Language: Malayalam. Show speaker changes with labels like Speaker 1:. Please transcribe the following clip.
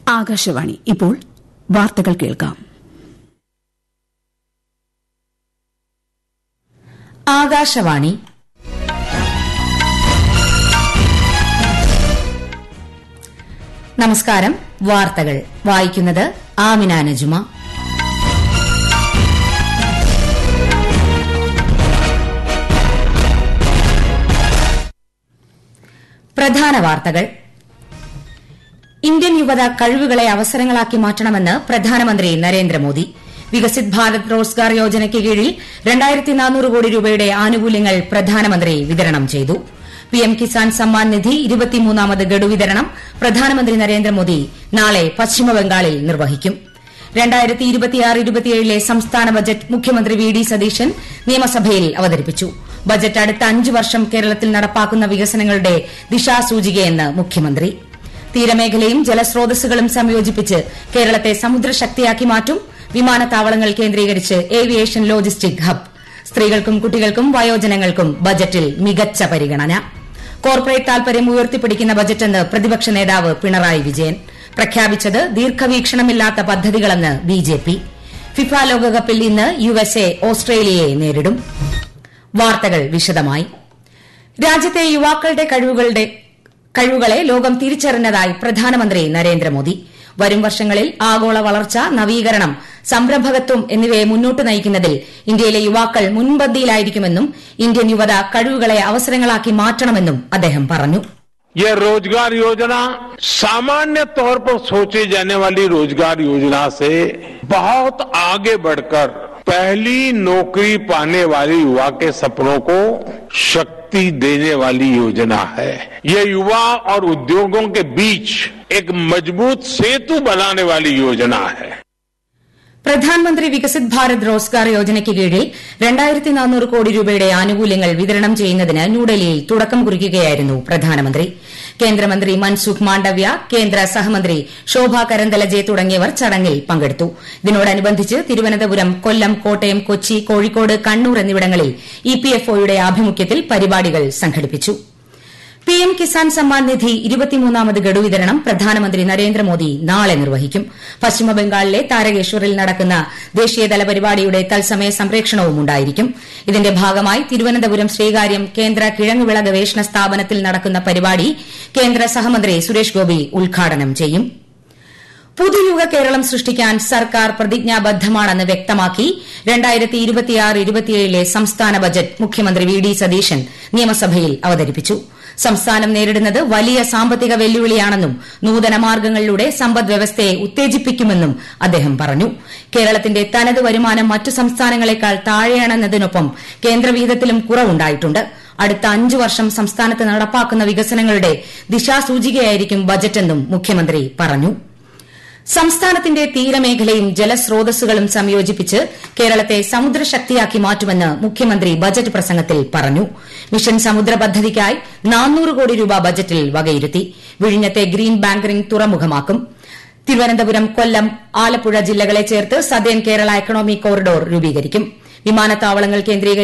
Speaker 1: ആകാശവാണി. ഇപ്പോൾ വാർത്തകൾ കേൾക്കാം.
Speaker 2: ആകാശവാണി. നമസ്കാരം. വാർത്തകൾ വായിക്കുന്നത് ആമിന നജുമ. പ്രധാന വാർത്തകൾ. ഇന്ത്യൻ യുവത കഴിവുകളെ അവസരങ്ങളാക്കി മാറ്റണമെന്ന് പ്രധാനമന്ത്രി നരേന്ദ്രമോദി. വികസിത് ഭാരത് റോസ്ഗാർ യോജനയ്ക്ക് കീഴിൽ 2400 കോടി രൂപയുടെ ആനുകൂല്യങ്ങൾ പ്രധാനമന്ത്രി വിതരണം ചെയ്തു. പിഎം കിസാൻ സമ്മാൻ നിധി 23ാമത് ഗഡു വിതരണം പ്രധാനമന്ത്രി നരേന്ദ്രമോദി നാളെ പശ്ചിമബംഗാളിൽ നിർവഹിക്കും. 2026-27 സംസ്ഥാന ബജറ്റ് മുഖ്യമന്ത്രി വി ഡി സതീശൻ നിയമസഭയിൽ അവതരിപ്പിച്ചു. ബജറ്റ് അടുത്ത 5 വർഷം കേരളത്തിൽ നടപ്പാക്കുന്ന വികസനങ്ങളുടെ ദിശാസൂചികയെന്ന് മുഖ്യമന്ത്രി. തീരമേഖലയും ജലസ്രോതസ്സുകളും സംയോജിപ്പിച്ച് കേരളത്തെ സമുദ്രശക്തിയാക്കി മാറ്റും. വിമാനത്താവളങ്ങൾ കേന്ദ്രീകരിച്ച് ഏവിയേഷൻ ലോജിസ്റ്റിക് ഹബ്. സ്ത്രീകൾക്കും കുട്ടികൾക്കും വയോജനങ്ങൾക്കും ബജറ്റിൽ മികച്ച പരിഗണന. കോർപ്പറേറ്റ് താൽപര്യം ഉയർത്തിപ്പിടിക്കുന്ന ബജറ്റെന്ന് പ്രതിപക്ഷ നേതാവ് പിണറായി വിജയൻ. പ്രഖ്യാപിച്ചത് ദീർഘവീക്ഷണമില്ലാത്ത പദ്ധതികളെന്ന് ബിജെപി. ഫിഫ ലോകകപ്പിൽ ഇന്ന് യുഎസ്എ ഓസ്ട്രേലിയയെ നേരിടും. വാർത്തകൾ വിശദമായി. രാജ്യത്തെ യുവാക്കളുടെ കഴിവുകളെ ലോകം തിരിച്ചറിഞ്ഞതായി പ്രധാനമന്ത്രി നരേന്ദ്രമോദി. വരും വർഷങ്ങളിൽ ആഗോള വളർച്ച, നവീകരണം, സംരംഭകത്വം എന്നിവയെ മുന്നോട്ട് നയിക്കുന്നതിൽ ഇന്ത്യയിലെ യുവാക്കൾ മുൻപന്തിയിലായിരിക്കുമെന്നും ഇന്ത്യൻ യുവത കഴിവുകളെ അവസരങ്ങളാക്കി മാറ്റണമെന്നും അദ്ദേഹം പറഞ്ഞു.
Speaker 3: यह रोजगार योजना सामान्य तौर पर सोचे जाने वाली रोजगार योजना से बहुत आगे बढ़कर पहली नौकरी पाने वाले युवा के सपनों को शक्ति देने वाली योजना है. यह युवा और उद्योगों के बीच एक मजबूत सेतु बनाने वाली योजना है.
Speaker 2: പ്രധാനമന്ത്രി വികസിത് ഭാരത് റോസ്ഗാർ യോജനയ്ക്ക് കീഴിൽ 2400 കോടി രൂപയുടെ ആനുകൂല്യങ്ങൾ വിതരണം ചെയ്യുന്നതിന് ന്യൂഡൽഹിയിൽ തുടക്കം കുറിക്കുകയായിരുന്നു പ്രധാനമന്ത്രി. കേന്ദ്രമന്ത്രി മൻസുഖ് മാണ്ഡവ്യ, കേന്ദ്ര സഹമന്ത്രി ശോഭ കരന്തലജെ തുടങ്ങിയവർ ചടങ്ങിൽ പങ്കെടുത്തു. ഇതിനോടനുബന്ധിച്ച് തിരുവനന്തപുരം, കൊല്ലം, കോട്ടയം, കൊച്ചി, കോഴിക്കോട്, കണ്ണൂർ എന്നിവിടങ്ങളിൽ ഇപിഎഫ്ഒയുടെ ആഭിമുഖ്യത്തിൽ പരിപാടികൾ സംഘടിപ്പിച്ചു. പിഎം കിസാൻ സമ്മാൻ നിധി 23ാമത് ഗഡു വിതരണം പ്രധാനമന്ത്രി നരേന്ദ്രമോദി നാളെ നിർവഹിക്കും. പശ്ചിമബംഗാളിലെ താരകേശ്വറിൽ നടക്കുന്ന ദേശീയതല പരിപാടിയുടെ തത്സമയ സംപ്രേഷണവും ഉണ്ടായിരിക്കും. ഇതിന്റെ ഭാഗമായി തിരുവനന്തപുരം ശ്രീകാര്യം കേന്ദ്ര കിഴങ്ങുവിള ഗവേഷണ സ്ഥാപനത്തിൽ നടക്കുന്ന പരിപാടി കേന്ദ്ര സഹമന്ത്രി സുരേഷ് ഗോപി ഉദ്ഘാടനം ചെയ്യും. പുതുയുഗ കേരളം സൃഷ്ടിക്കാൻ സർക്കാർ പ്രതിജ്ഞാബദ്ധമാണെന്ന് വ്യക്തമാക്കി 2026-27 സംസ്ഥാന ബജറ്റ് മുഖ്യമന്ത്രി വി ഡി സതീശൻ നിയമസഭയിൽ അവതരിപ്പിച്ചു. സംസ്ഥാനം നേരിടുന്നത് വലിയ സാമ്പത്തിക വെല്ലുവിളിയാണെന്നും നൂതന മാർഗ്ഗങ്ങളിലൂടെ സമ്പദ്വ്യവസ്ഥയെ ഉത്തേജിപ്പിക്കുമെന്നും അദ്ദേഹം പറഞ്ഞു. കേരളത്തിന്റെ തനത് വരുമാനം മറ്റു സംസ്ഥാനങ്ങളെക്കാൾ താഴെയാണെന്നതിനൊപ്പം കേന്ദ്രവിഹിതത്തിലും കുറവുണ്ടായിട്ടുണ്ട്. അടുത്ത 5 വർഷം സംസ്ഥാനത്ത് നടപ്പാക്കുന്ന വികസനങ്ങളുടെ ദിശാസൂചികയായിരിക്കും ബജറ്റെന്നും മുഖ്യമന്ത്രി പറഞ്ഞു. സംസ്ഥാനത്തിന്റെ തീരമേഖലയും ജലസ്രോതസ്സുകളും സംയോജിപ്പിച്ച് കേരളത്തെ സമുദ്രശക്തിയാക്കി മാറ്റുമെന്ന് മുഖ്യമന്ത്രി ബജറ്റ് പ്രസംഗത്തിൽ പറഞ്ഞു. മിഷൻ സമുദ്ര പദ്ധതിക്കായി 400 കോടി രൂപ ബജറ്റിൽ വകയിരുത്തി. വിഴിഞ്ഞത്തെ ഗ്രീൻ ബാങ്കറിംഗ് തുറമുഖമാക്കും. തിരുവനന്തപുരം, കൊല്ലം, ആലപ്പുഴ ജില്ലകളെ ചേർത്ത് സതേൺ കേരള എക്കണോമിക് കോറിഡോർ രൂപീകരിക്കും. വിമാനത്താവളങ്ങൾ കേന്ദ്രീകരിച്ച്